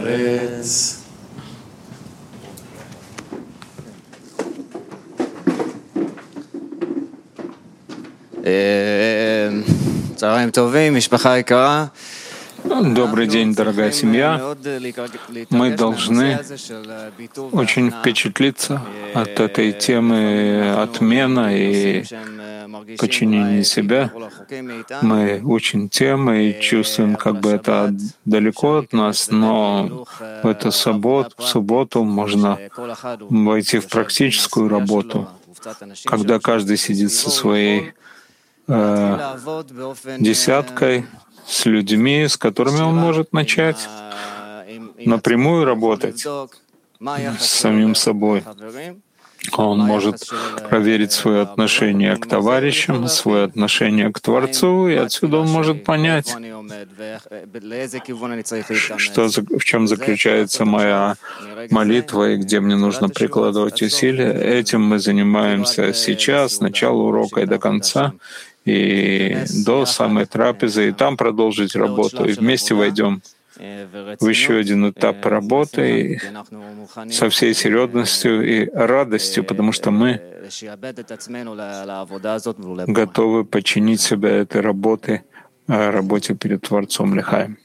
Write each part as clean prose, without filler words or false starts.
בארץ. צהריים טובים, משפחה יקרה. Добрый день, дорогая семья. Мы должны очень впечатлиться от этой темы отмена и подчинения себя. Мы учим темы и чувствуем, как бы это далеко от нас, но в эту субботу можно войти в практическую работу, когда каждый сидит со своей десяткой, с людьми, с которыми он может начать напрямую работать с самим собой. Он может проверить свое отношение к товарищам, свое отношение к Творцу, и отсюда он может понять, в чем заключается моя молитва и где мне нужно прикладывать усилия. Этим мы занимаемся сейчас, с начала урока и до конца, и до самой трапезы, и там продолжить работу, и вместе войдем в еще один этап работы со всей серьезностью и радостью, потому что мы готовы подчинить себя этой работе перед Творцом Лихаем.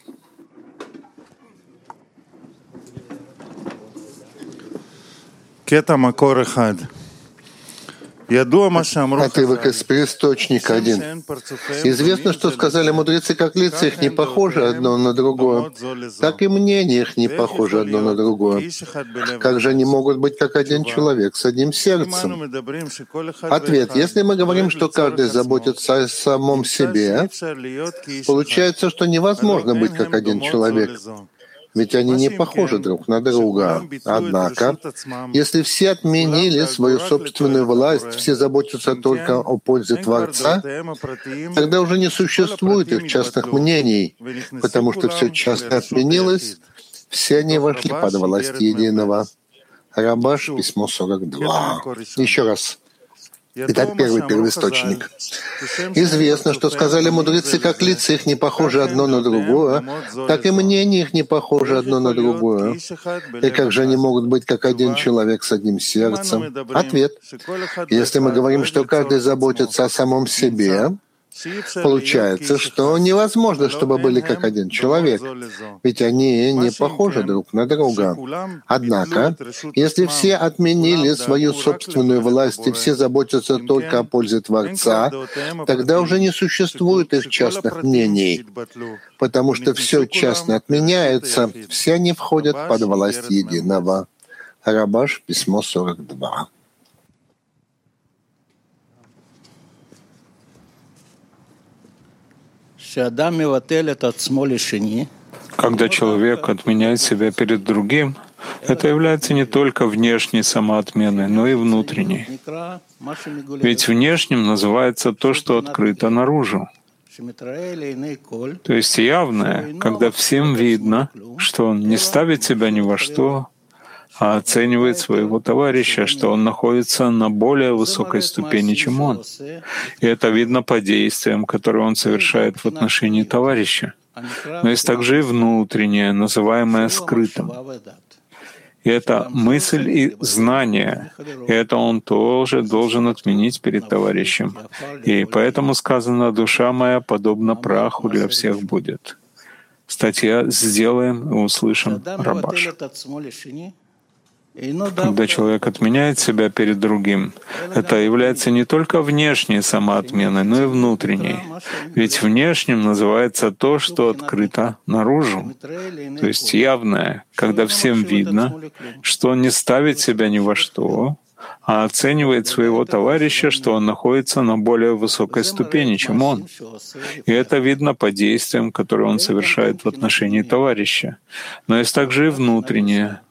Отрывок из первоисточника 1. Известно, что сказали мудрецы, как лица их не похожи одно на другое, так и мнения их не похожи одно на другое. Как же они могут быть как один человек с одним сердцем? Ответ. Если мы говорим, что каждый заботится о самом себе, получается, что невозможно быть как один человек. Ведь они не похожи друг на друга. Однако, если все отменили свою собственную власть, все заботятся только о пользе Творца, тогда уже не существует их частных мнений, потому что все частное отменилось, все они вошли под власть единого. Рабаш, письмо 42. Еще раз. Итак, первый первоисточник. Известно, что сказали мудрецы, как лица их не похожи одно на другое, так и мнения их не похожи одно на другое. И как же они могут быть как один человек с одним сердцем? Ответ. Если мы говорим, что каждый заботится о самом себе, получается, что невозможно, чтобы были как один человек, ведь они не похожи друг на друга. Однако, если все отменили свою собственную власть и все заботятся только о пользе Творца, тогда уже не существует их частных мнений, потому что все частно отменяется, все они входят под власть единого. Рабаш, письмо 42. Когда человек отменяет себя перед другим, это является не только внешней самоотменой, но и внутренней. Ведь внешним называется то, что открыто наружу. То есть явное, когда всем видно, что он не ставит себя ни во что, а оценивает своего товарища, что он находится на более высокой ступени, чем он. И это видно по действиям, которые он совершает в отношении товарища. Но есть также и внутреннее, называемое скрытым. И это мысль и знание. И это он тоже должен отменить перед товарищем. И поэтому сказано: «Душа моя подобна праху для всех будет». Статья «Сделаем и услышим» Рабаш. Когда человек отменяет себя перед другим, это является не только внешней самоотменой, но и внутренней. Ведь внешним называется то, что открыто наружу, то есть явное, когда всем видно, что он не ставит себя ни во что, а оценивает своего товарища, что он находится на более высокой ступени, чем он. И это видно по действиям, которые он совершает в отношении товарища. Но есть также и внутреннее,